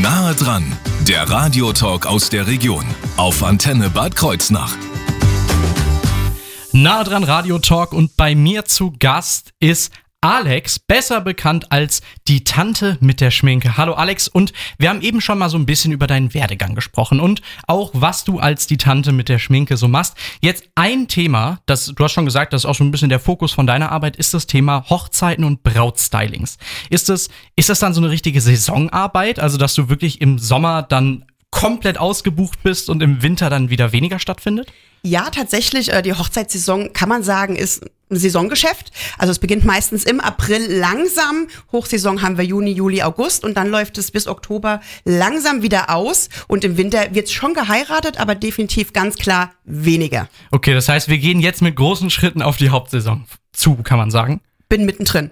Nahe dran, der Radiotalk aus der Region auf Antenne Bad Kreuznach. Nahe dran Radiotalk und bei mir zu Gast ist Alex, besser bekannt als die Tante mit der Schminke. Hallo Alex, und wir haben eben schon mal so ein bisschen über deinen Werdegang gesprochen und auch, was du als die Tante mit der Schminke so machst. Jetzt ein Thema, du hast schon gesagt, das ist auch so ein bisschen der Fokus von deiner Arbeit, ist das Thema Hochzeiten und Brautstylings. Ist das dann so eine richtige Saisonarbeit, also dass du wirklich im Sommer dann komplett ausgebucht bist und im Winter dann wieder weniger stattfindet? Ja, tatsächlich, die Hochzeitssaison, kann man sagen, ist ein Saisongeschäft. Also es beginnt meistens im April langsam. Hochsaison haben wir Juni, Juli, August und dann läuft es bis Oktober langsam wieder aus. Und im Winter wird schon geheiratet, aber definitiv ganz klar weniger. Okay, das heißt, wir gehen jetzt mit großen Schritten auf die Hauptsaison zu, kann man sagen. Bin mittendrin.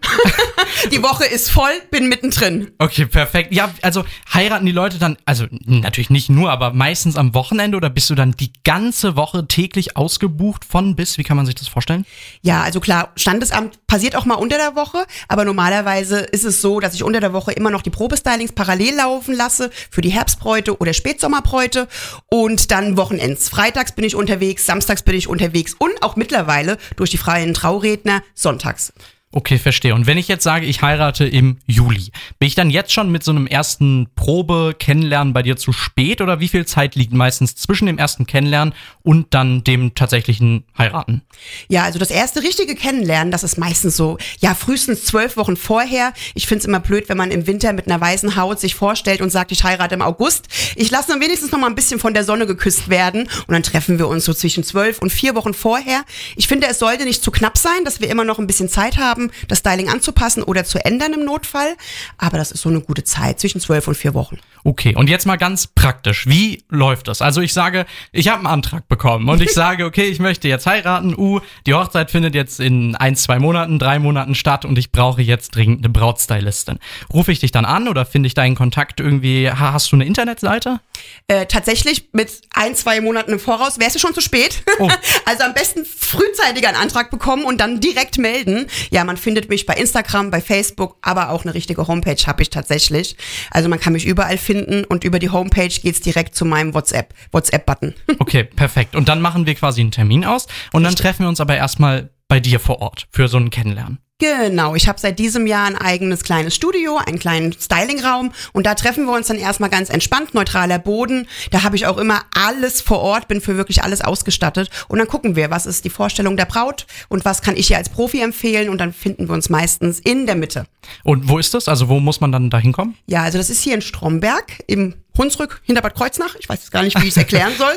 Die Woche ist voll, bin mittendrin. Okay, perfekt. Ja, also heiraten die Leute dann, also natürlich nicht nur, aber meistens am Wochenende oder bist du dann die ganze Woche täglich ausgebucht von bis? Wie kann man sich das vorstellen? Ja, also klar, Standesamt passiert auch mal unter der Woche, aber normalerweise ist es so, dass ich unter der Woche immer noch die Probestylings parallel laufen lasse für die Herbstbräute oder Spätsommerbräute und dann Wochenends. Freitags bin ich unterwegs, samstags bin ich unterwegs und auch mittlerweile durch die freien Trauredner sonntags. Okay, verstehe. Und wenn ich jetzt sage, ich heirate im Juli, bin ich dann jetzt schon mit so einem ersten Probe-Kennenlernen bei dir zu spät oder wie viel Zeit liegt meistens zwischen dem ersten Kennenlernen und dann dem tatsächlichen Heiraten? Ja, also das erste richtige Kennenlernen, das ist meistens so, ja, frühestens 12 Wochen vorher. Ich find's immer blöd, wenn man im Winter mit einer weißen Haut sich vorstellt und sagt, ich heirate im August. Ich lasse dann wenigstens noch mal ein bisschen von der Sonne geküsst werden und dann treffen wir uns so zwischen 12 und 4 Wochen vorher. Ich finde, es sollte nicht zu knapp sein, dass wir immer noch ein bisschen Zeit haben, das Styling anzupassen oder zu ändern im Notfall. Aber das ist so eine gute Zeit, zwischen 12 und 4 Wochen. Okay, und jetzt mal ganz praktisch. Wie läuft das? Also ich sage, ich habe einen Antrag bekommen und ich sage, okay, ich möchte jetzt heiraten. Die Hochzeit findet jetzt in 1, 2 Monaten, 3 Monaten statt und ich brauche jetzt dringend eine Brautstylistin. Rufe ich dich dann an oder finde ich deinen Kontakt irgendwie? Hast du eine Internetseite? Tatsächlich mit 1, 2 Monaten im Voraus wärst du schon zu spät. Oh. Also am besten frühzeitig einen Antrag bekommen und dann direkt melden. Ja, man findet mich bei Instagram, bei Facebook, aber auch eine richtige Homepage habe ich tatsächlich. Also man kann mich überall finden und über die Homepage geht's direkt zu meinem WhatsApp-Button. Okay, perfekt. Und dann machen wir quasi einen Termin aus und dann treffen wir uns aber erstmal bei dir vor Ort für so ein Kennenlernen. Genau, ich habe seit diesem Jahr ein eigenes kleines Studio, einen kleinen Stylingraum und da treffen wir uns dann erstmal ganz entspannt, neutraler Boden. Da habe ich auch immer alles vor Ort, bin für wirklich alles ausgestattet und dann gucken wir, was ist die Vorstellung der Braut und was kann ich ihr als Profi empfehlen und dann finden wir uns meistens in der Mitte. Und wo ist das? Also wo muss man dann da hinkommen? Ja, also das ist hier in Stromberg im Hunsrück hinter Bad Kreuznach. Ich weiß jetzt gar nicht, wie ich es erklären soll.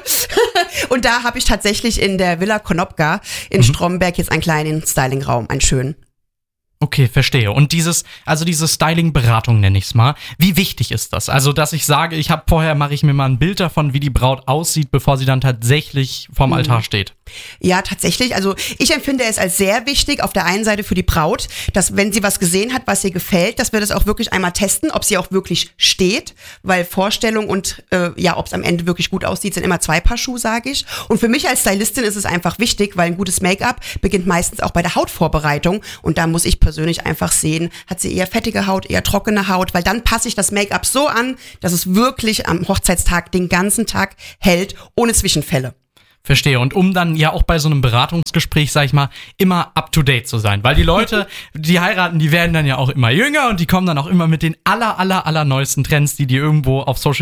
Und da habe ich tatsächlich in der Villa Konopka in Stromberg jetzt einen kleinen Stylingraum, einen schönen. Okay, verstehe. Und diese Styling-Beratung nenne ich es mal. Wie wichtig ist das? Also, dass ich sage, mache ich mir mal ein Bild davon, wie die Braut aussieht, bevor sie dann tatsächlich vorm Altar steht. Ja, tatsächlich. Also ich empfinde es als sehr wichtig, auf der einen Seite für die Braut, dass wenn sie was gesehen hat, was ihr gefällt, dass wir das auch wirklich einmal testen, ob sie auch wirklich steht, weil Vorstellung und ob es am Ende wirklich gut aussieht, sind immer 2 Paar Schuhe, sage ich. Und für mich als Stylistin ist es einfach wichtig, weil ein gutes Make-up beginnt meistens auch bei der Hautvorbereitung und da muss ich persönlich einfach sehen, hat sie eher fettige Haut, eher trockene Haut, weil dann passe ich das Make-up so an, dass es wirklich am Hochzeitstag den ganzen Tag hält, ohne Zwischenfälle. Verstehe. Und um dann ja auch bei so einem Beratungsgespräch, sag ich mal, immer up to date zu sein. Weil die Leute, die heiraten, die werden dann ja auch immer jünger und die kommen dann auch immer mit den aller neuesten Trends, die irgendwo auf Social